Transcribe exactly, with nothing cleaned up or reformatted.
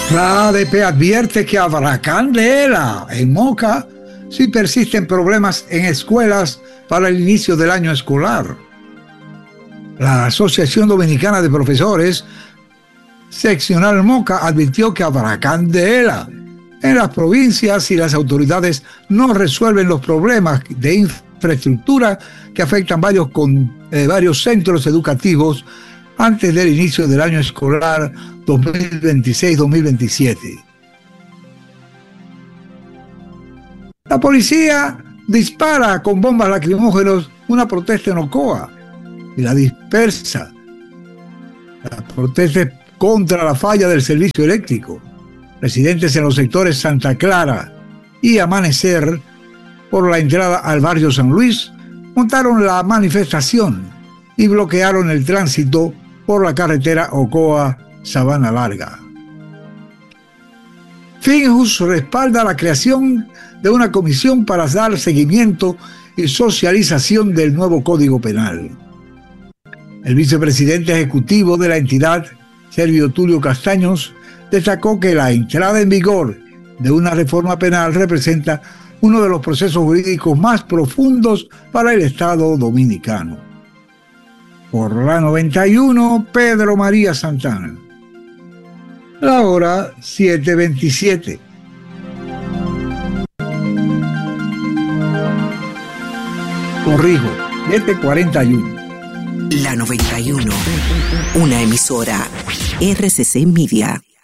La A D P advierte que habrá candela en Moca si persisten problemas en escuelas para el inicio del año escolar. La Asociación Dominicana de Profesores Seccional Moca advirtió que habrá candela en las provincias si las autoridades no resuelven los problemas de infraestructura que afectan varios, con, eh, varios centros educativos antes del inicio del año escolar dos mil veintiséis dos mil veintisiete. La policía dispara con bombas lacrimógenas una protesta en Ocoa y la dispersa. La protesta es contra la falla del servicio eléctrico. Residentes en los sectores Santa Clara y Amanecer, por la entrada al barrio San Luis, montaron la manifestación y bloquearon el tránsito por la carretera Ocoa-Sabana Larga. Finjus respalda la creación de una comisión para dar seguimiento y socialización del nuevo Código Penal. El vicepresidente ejecutivo de la entidad, Servio Tulio Castaños, destacó que la entrada en vigor de una reforma penal representa uno de los procesos jurídicos más profundos para el Estado dominicano. Por la noventa y uno, Pedro María Santana. La hora siete veintisiete. Corrijo, siete cuarenta y uno. La noventa y uno, una emisora R C C Media.